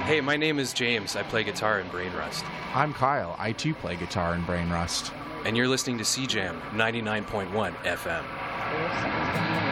Hey, my name is James. I play guitar in Brain Rust. I'm Kyle. I too play guitar in Brain Rust. And you're listening to CJAM 99.1 FM.